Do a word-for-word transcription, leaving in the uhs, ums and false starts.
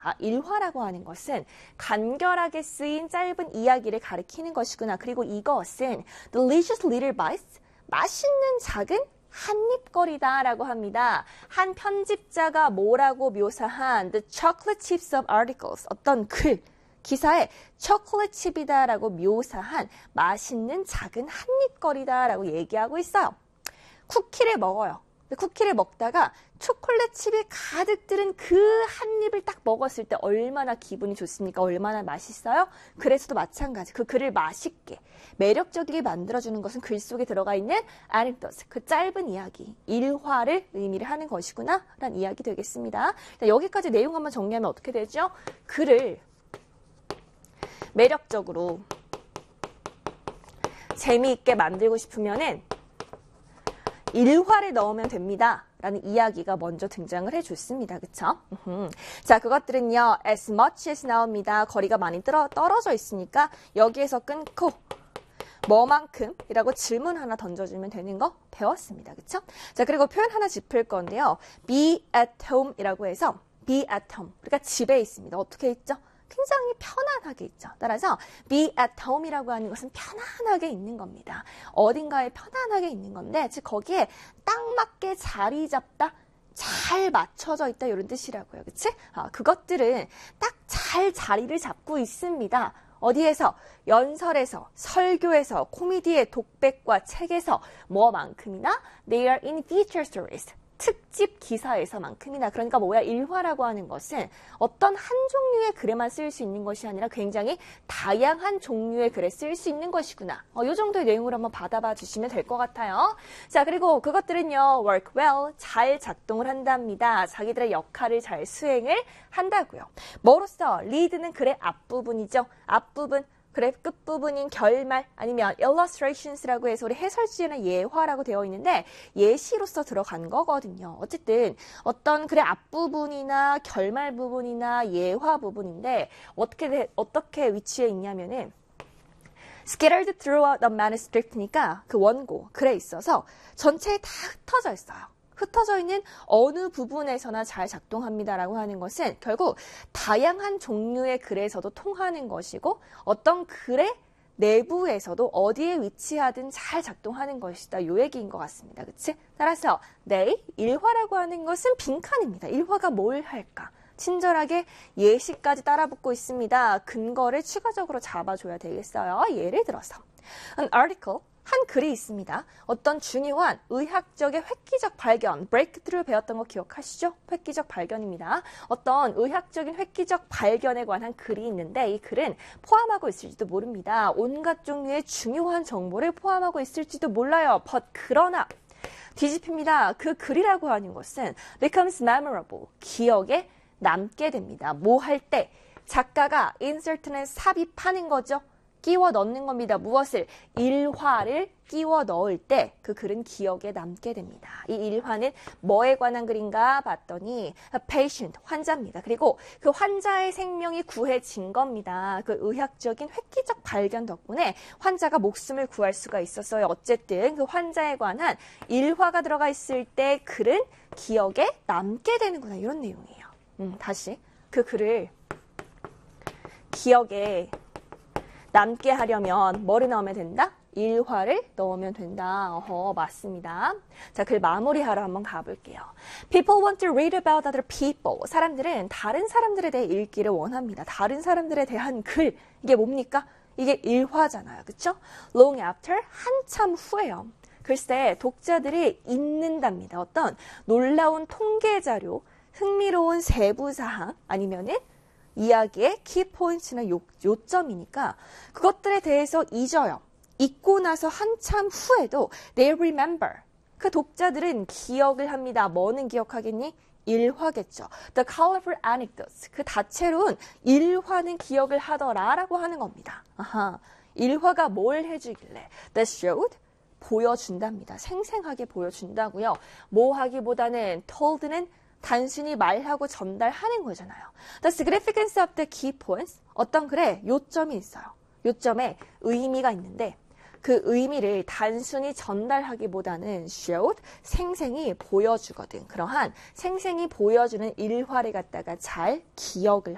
아, 일화라고 하는 것은 간결하게 쓰인 짧은 이야기를 가리키는 것이구나. 그리고 이것은 delicious little bites, 맛있는 작은 한입거리다라고 합니다. 한 편집자가 뭐라고 묘사한 the chocolate chips of articles, 어떤 글, 기사에 초콜릿 칩이다라고 묘사한 맛있는 작은 한입거리다라고 얘기하고 있어요. 쿠키를 먹어요. 쿠키를 먹다가 초콜릿 칩이 가득 들은 그 한 입을 딱 먹었을 때 얼마나 기분이 좋습니까? 얼마나 맛있어요? 글에서도 마찬가지. 그 글을 맛있게, 매력적이게 만들어주는 것은 글 속에 들어가 있는 anecdotes, 그 짧은 이야기, 일화를 의미를 하는 것이구나 라는 이야기 되겠습니다. 여기까지 내용 한번 정리하면 어떻게 되죠? 글을 매력적으로 재미있게 만들고 싶으면은 일화를 넣으면 됩니다. 라는 이야기가 먼저 등장을 해줬습니다. 그쵸? 자, 그것들은요, as much as 나옵니다. 거리가 많이 떨어, 떨어져 있으니까 여기에서 끊고 뭐만큼? 이라고 질문 하나 던져주면 되는 거 배웠습니다. 그쵸? 자, 그리고 표현 하나 짚을 건데요. be at home 이라고 해서 be at home. 우리가 집에 있습니다. 어떻게 있죠? 굉장히 편안하게 있죠. 따라서 be at home이라고 하는 것은 편안하게 있는 겁니다. 어딘가에 편안하게 있는 건데 즉 거기에 딱 맞게 자리 잡다, 잘 맞춰져 있다 이런 뜻이라고요. 그치? 아, 그것들은 딱 잘 자리를 잡고 있습니다. 어디에서? 연설에서, 설교에서, 코미디의 독백과 책에서 뭐만큼이나 they are in feature stories. 특집 기사에서만큼이나. 그러니까 뭐야? 일화라고 하는 것은 어떤 한 종류의 글에만 쓰일 수 있는 것이 아니라 굉장히 다양한 종류의 글에 쓰일 수 있는 것이구나. 어, 이 정도의 내용을 한번 받아봐 주시면 될 것 같아요. 자, 그리고 그것들은요. work well, 잘 작동을 한답니다. 자기들의 역할을 잘 수행을 한다고요. 뭐로써? lead는 글의 앞부분이죠. 앞부분. 그래 끝부분인 결말 아니면 illustrations라고 해서 우리 해설지에는 예화라고 되어 있는데 예시로서 들어간 거거든요. 어쨌든 어떤 글의 앞부분이나 결말 부분이나 예화 부분인데 어떻게 어떻게 위치해 있냐면은 scattered throughout the manuscript니까 그 원고 글에 있어서 전체에 다 흩어져 있어요. 흩어져 있는 어느 부분에서나 잘 작동합니다라고 하는 것은 결국 다양한 종류의 글에서도 통하는 것이고 어떤 글의 내부에서도 어디에 위치하든 잘 작동하는 것이다. 이 얘기인 것 같습니다. 그치? 따라서 네, 일화라고 하는 것은 빈칸입니다. 일화가 뭘 할까? 친절하게 예시까지 따라붙고 있습니다. 근거를 추가적으로 잡아줘야 되겠어요. 예를 들어서 an article 한 글이 있습니다. 어떤 중요한 의학적의 획기적 발견, breakthrough 배웠던 거 기억하시죠? 획기적 발견입니다. 어떤 의학적인 획기적 발견에 관한 글이 있는데 이 글은 포함하고 있을지도 모릅니다. 온갖 종류의 중요한 정보를 포함하고 있을지도 몰라요. but 그러나 뒤집힙니다. 그 글이라고 하는 것은 becomes memorable, 기억에 남게 됩니다. 뭐 할 때? 작가가 insert는 삽입하는 거죠. 끼워 넣는 겁니다. 무엇을? 일화를 끼워 넣을 때 그 글은 기억에 남게 됩니다. 이 일화는 뭐에 관한 글인가 봤더니 patient, 환자입니다. 그리고 그 환자의 생명이 구해진 겁니다. 그 의학적인 획기적 발견 덕분에 환자가 목숨을 구할 수가 있었어요. 어쨌든 그 환자에 관한 일화가 들어가 있을 때 글은 기억에 남게 되는구나. 이런 내용이에요. 음, 다시 그 글을 기억에 남게 하려면 뭐를 넣으면 된다? 일화를 넣으면 된다. 어허, 맞습니다. 자, 글 마무리하러 한번 가볼게요. People want to read about other people. 사람들은 다른 사람들에 대해 읽기를 원합니다. 다른 사람들에 대한 글. 이게 뭡니까? 이게 일화잖아요. 그쵸? Long after, 한참 후에요. 글쎄, 독자들이 읽는답니다. 어떤 놀라운 통계 자료, 흥미로운 세부사항, 아니면은 이야기의 키포인트나 요, 요점이니까 그것들에 대해서 잊어요. 잊고 나서 한참 후에도 they remember. 그 독자들은 기억을 합니다. 뭐는 기억하겠니? 일화겠죠. The colorful anecdotes. 그 다채로운 일화는 기억을 하더라라고 하는 겁니다. 아하, 일화가 뭘 해주길래? That showed. 보여준답니다. 생생하게 보여준다고요. 뭐 하기보다는 told는 단순히 말하고 전달하는 거잖아요. The significance of the key points. 어떤 글에 요점이 있어요. 요점에 의미가 있는데 그 의미를 단순히 전달하기보다는 showed, 생생히 보여주거든. 그러한 생생히 보여주는 일화를 갖다가 잘 기억을